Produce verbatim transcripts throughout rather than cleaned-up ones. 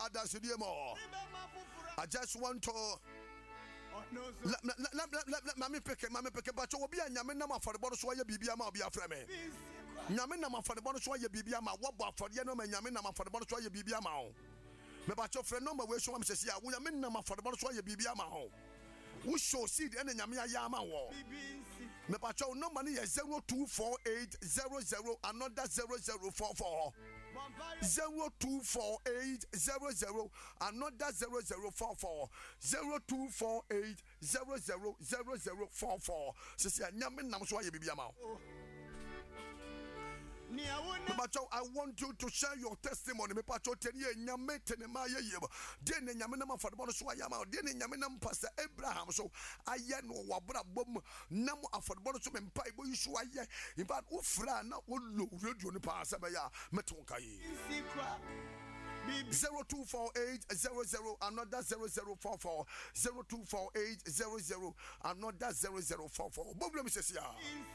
I just want to let me pick it, mammy pick it, but you'll be a Yaminama for the bonus why you be a ma be a frame. Yaminama for the bonus why you be a ma, what for the enemy, Yaminama for the bonus why you be a ma. But your friend number where someone says, yeah, we are Minama for the bonus why you be a ma. We show see the enemy Yama war. Me pacho no money is zero two four eight zero zero another zero zero four four zero two four eight zero zero another zero zero four four zero two four eight zero zero zero zero four four. Sisi anyame nam so aye bibia ma. I want you to share your testimony. Me pacho teni nyame teni ma ye ye. Den nyame na for the bonus wa ya ma. Den nyame na Pastor Abraham so aye no wa bra bom nam afodbo so me mpa ibo yisu aye. In fact ufra na wo lo radio ni pa se be ya metonka yi. Zero two four eight zero zero another zero zero four four zero two four eight zero zero another zero zero four four. Problem is ya.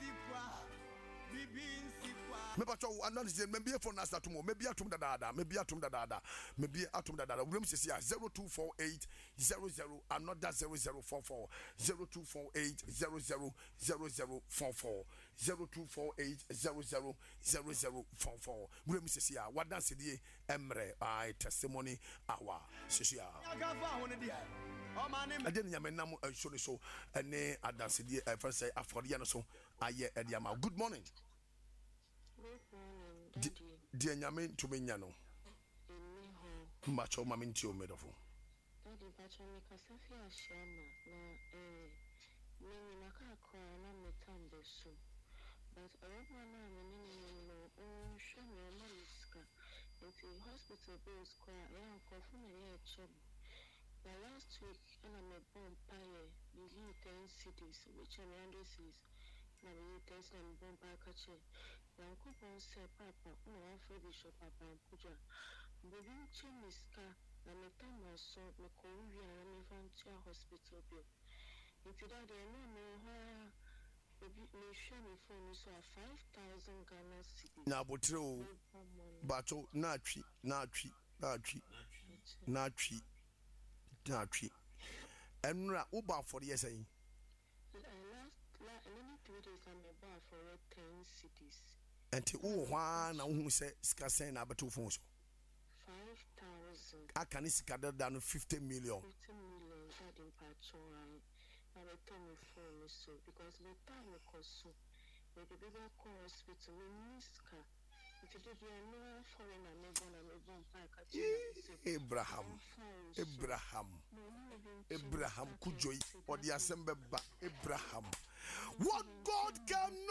Me pacho another maybe for us that tomorrow maybe atum da da maybe atum da da maybe atum da da room says here zero two four eight zero zero another zero zero four four zero two four eight zero zero zero zero four four zero two four eight zero zero zero zero four four room says here what dance the emre I testimony hour says here I didn't yamenam show so and adanse the first say aforiano so aye ediama. Good morning. Good morning, Daddy. Dear Yamin to me, Yano. Macho Mamintio Medofo. Daddy, but I make a Safia Shama. Now, eh, many Nakaka, and I'm a tambo soon. But I don't want to know, show me a maniska. Into hospital bill square, I am coughing a year chum. The last week, and I'm a bomb pie, the ten cities, which I'm under seas. Na me test na mbon pa kache na nkopon se papa na afro bishop papa puja mbebi nche miska na metama so me ko wi ara me fantia hospital bill nti da de no me ha ebi me share me phone so five thousand Ghana cedi na botro bato na atwi na atwi na atwi na atwi na atwi enra wo ba for yesan last Let three days I'm about for ten cities. And to one who said Scassen about two phones. Five thousand. I can see down fifty million. Fifty million that in Pachuan. I will tell me phone so because the time was so. With the baby hospital, we miss car. Abraham, Abraham, Abraham, Kujoy, or the assembly, Abraham. What God cannot